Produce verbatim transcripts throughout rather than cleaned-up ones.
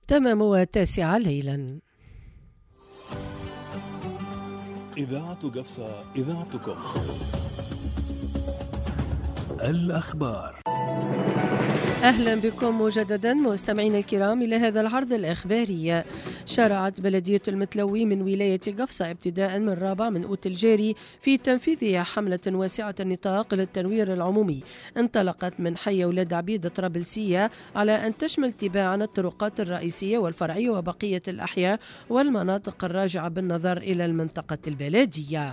تمام وتاسعة ليلا. إذاعة قفصة، إذاعتكم. الأخبار. أهلا بكم مجددا مستمعينا الكرام إلى هذا العرض الإخباري. شرعت بلدية المتلوي من ولاية قفصة ابتداء من الرابع من أوت الجاري في تنفيذ حملة واسعة النطاق للتنوير العمومي انطلقت من حي ولاد عبيد طرابلسية على أن تشمل تباعا الطرقات الرئيسية والفرعية وبقية الأحياء والمناطق الراجعة بالنظر إلى المنطقة البلدية.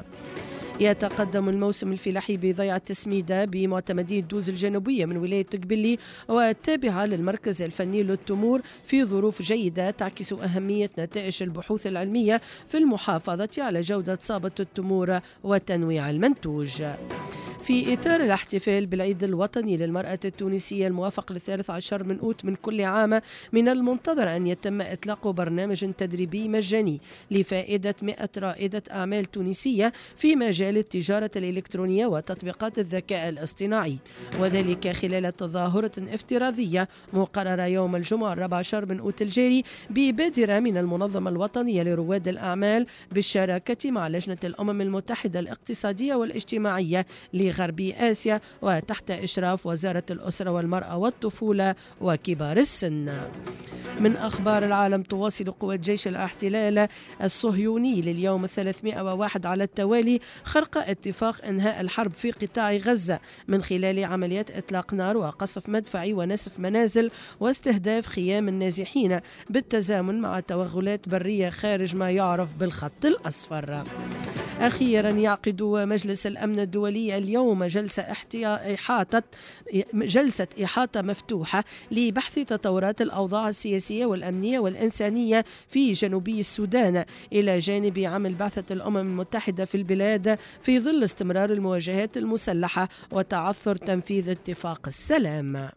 يتقدم الموسم الفلاحي بضيعة تسميدة بمعتمدية دوز الجنوبية من ولاية قبلي والتابعة للمركز الفني للتمور في ظروف جيدة تعكس أهمية نتائج البحوث العلمية في المحافظة على جودة صابة التمور وتنويع المنتوج. في إطار الاحتفال بالعيد الوطني للمرأة التونسية الموافق للثالث عشر من أوت من كل عام، من المنتظر أن يتم إطلاق برنامج تدريبي مجاني لفائدة مئة رائدة أعمال تونسية في مجال التجارة الإلكترونية وتطبيقات الذكاء الاصطناعي، وذلك خلال تظاهرة افتراضية مقررة يوم الجمعة الرابع عشر من أوت الجاري ببادرة من المنظمة الوطنية لرواد الأعمال بالشراكة مع لجنة الأمم المتحدة الاقتصادية والاجتماعية غربي آسيا وتحت إشراف وزارة الأسرة والمرأة والطفولة وكبار السن. من أخبار العالم، تواصل قوات جيش الاحتلال الصهيوني لليوم الثلاثمائة وواحد على التوالي خرق اتفاق إنهاء الحرب في قطاع غزة من خلال عمليات إطلاق نار وقصف مدفعي ونسف منازل واستهداف خيام النازحين بالتزامن مع توغلات برية خارج ما يعرف بالخط الأصفر. أخيرا يعقد مجلس الأمن الدولي اليوم جلسة إحاطة جلسة إحاطة مفتوحة لبحث تطورات الأوضاع السياسية والأمنية والإنسانية في جنوبي السودان إلى جانب عمل بعثة الأمم المتحدة في البلاد في ظل استمرار المواجهات المسلحة وتعثر تنفيذ اتفاق السلام.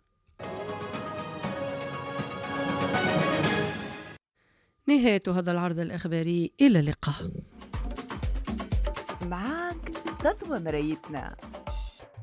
نهاية هذا العرض الإخباري، إلى اللقاء. معاك تضوى مرايتنا.